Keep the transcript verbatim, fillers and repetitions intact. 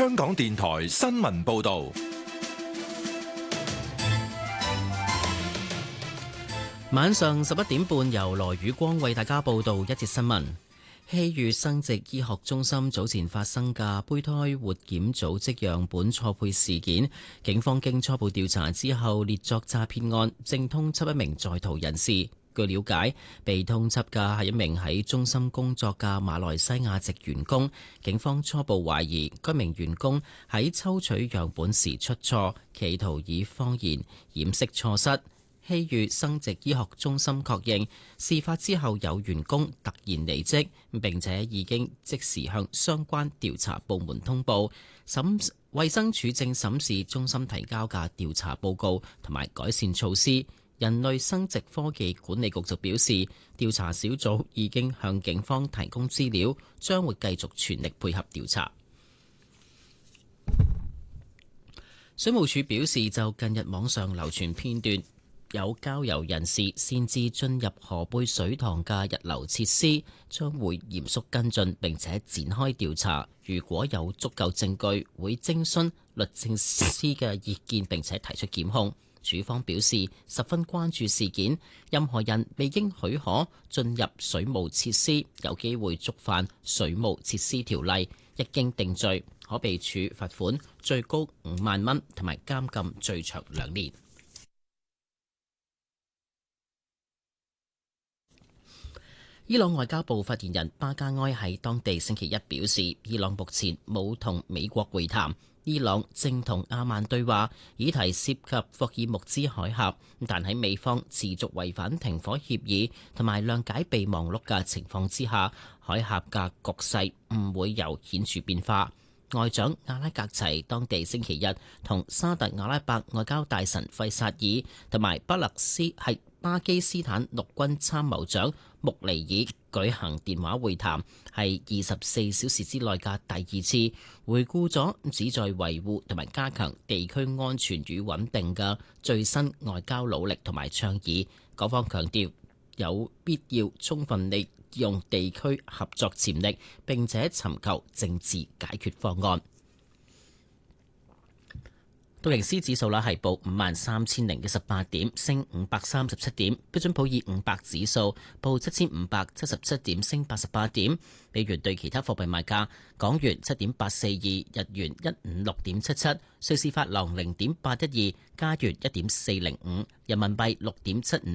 香港電台新聞報道。 晚上十一點半，由羅宇光為大家報道一節新聞。希裕生殖醫學中心早前發生嘅胚胎活檢組織樣本錯配事件，警方經初步調查之後列作詐騙案，正通緝一名在逃人士。據了解，被通緝嘅係一名喺中心工作嘅馬來西亞籍員工。警方初步懷疑該名員工喺抽取樣本時出錯，企圖以謊言掩飾錯失。希裕生殖醫學中心確認，事發之後有員工突然離職，並且已經即時向相關調查部門通報。審衛生署正審視中心提交嘅調查報告同埋改善措施。人類生殖科技管理局就表示，調查小組已經向警方提供資料，將會繼續全力配合調查。水務署表示，就近日網上流傳片段，有郊遊人士擅自進入河背水塘嘅日流設施，將會嚴肅跟進並且展開調查。如果有足夠證據，會徵詢律政司嘅意見並且提出檢控。署方表示十分關注事件，任何人未經許可進入水務設施，有機會觸犯水務設施條例，一經定罪，可被處罰款最高五萬蚊，同埋監禁最長兩年。伊朗外交部發言人巴加埃喺當地星期一表示，伊朗目前冇同美國會談，伊朗正同阿曼對話，議題涉及霍爾木茲海峽，但喺美方持續違反停火協議同埋諒解備忘錄嘅情況之下，海峽嘅局勢唔會有顯著變化。外長阿拉格齊當地星期日同沙特阿拉伯外交大臣費薩爾同埋巴勒斯係巴基斯坦陸軍參謀長穆尼爾舉行電話會談，係二十四小時之內嘅第二次，回顧咗旨在維護同埋加強地區安全與穩定嘅最新外交努力同埋倡議。各方強調有必要充分利用地區合作潛力，並且尋求政治解決方案。道瓊斯指數啦係報五萬三千零一十八點，升五百三十七點。標準普爾五百指數報七千五百七十七點，升八十八點。美元對其他貨幣賣價：港元七點八四二，日元一五六點七七，瑞士法郎零點八一二，加元一點四零五，人民幣六點七五